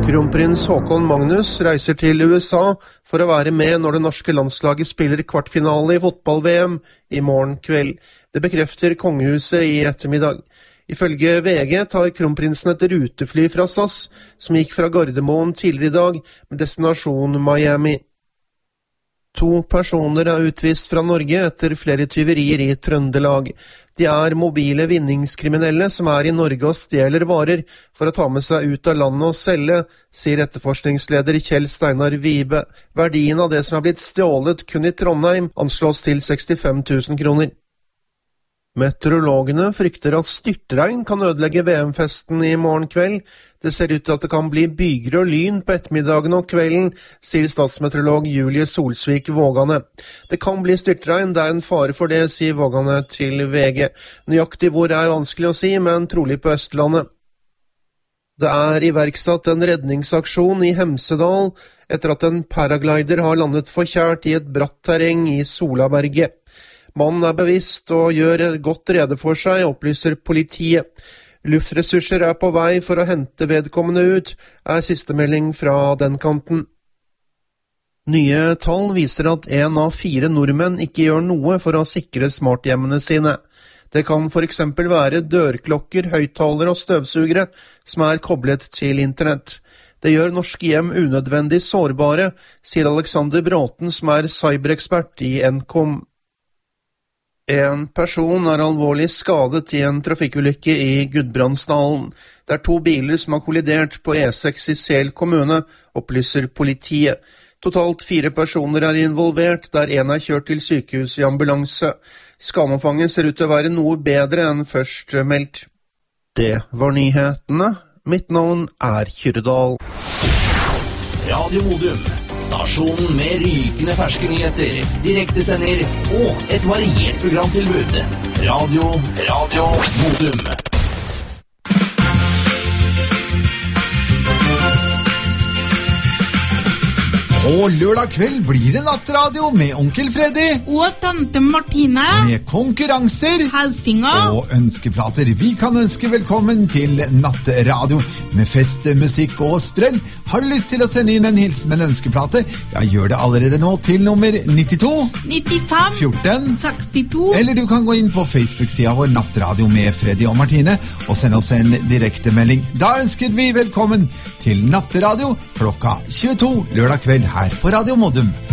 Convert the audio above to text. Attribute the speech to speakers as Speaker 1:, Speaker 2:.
Speaker 1: Kronprins Håkon Magnus reiser til USA for å være med når det norske landslaget spiller kvartfinale i fotball-VM i morgen kveld. Det bekrefter kongehuset i ettermiddag. Ifølge VG tar kronprinsen et rutefly fra SAS, som gikk fra Gardermoen tidligere i dag med destinasjon Miami. 2 personer er utvist fra Norge etter flere tyverier i Trøndelag. De er mobile vinningskriminelle som er i Norge og stjeler varer for å ta med seg ut av landet og selge, sier etterforskningsleder Kjell Steinar Vibe. Verdien av det som er blitt stjålet kun i Trondheim anslås til 65 000 kroner. Meteorologene frykter at styrtregn kan ødelegge VM-festen i morgen kveld. Det ser ut til at det kan bli byger og lyn på ettermiddagen og kvelden, sier statsmeteorolog Julie Solsvik Vågane. Det kan bli styrtregn, det er en fare for det, sier Vågane til VG. Nøyaktig hvor er vanskelig å si, men trolig på Østlandet. Det er iverksatt en redningsaksjon i Hemsedal etter at en paraglider har landet forkjært i et bratt terreng i Solaberget. Mannen er bevisst og gjør godt rede for seg, opplyser politiet. Luftressurser er på vei for å hente vedkommende ut, er siste melding fra den kanten. Nye tall viser at 1 av 4 nordmenn ikke gjør noe for å sikre smarthjemmene sine. Det kan for eksempel være dørklokker, høyttalere og støvsugere som er koblet til internett. Det gjør norske hjem unødvendig sårbare, sier Alexander Bråten, som er cyberekspert i Nkom. En person er alvorlig skadet i en trafikkulykke i Gudbrandsdalen. Det er 2 biler som har kollidert på E6 i Sel kommune, opplyser politiet. Totalt 4 personer er involvert, der 1 er kjørt til sykehus i ambulanse. Skadeomfanget ser ut til å være noe bedre enn først meldt. Det var nyhetene. Mitt navn er Kyrdal.
Speaker 2: Radio Modum. Stasjonen med rykende ferske nyheter, direktesender og et variert programtilbud. Radio Modum.
Speaker 3: På lørdag kveld blir det nattradio med onkel Freddy
Speaker 4: og tante Martine
Speaker 3: med konkurranser,
Speaker 4: hilsinger
Speaker 3: og ønskeplater. Vi kan ønske velkommen til nattradio med fest, musikk og sprell. Har du lyst til å sende inn en hilsen med en ønskeplate? Ja, gjør det allerede nå til nummer 92
Speaker 4: 95
Speaker 3: 14
Speaker 4: 62.
Speaker 3: Eller du kan gå inn på Facebook-sida vår Nattradio med Freddy og Martine og sende oss en direktemelding. Da ønsker vi velkommen til nattradio klokka 22 lørdag kveld her på Radio Modum.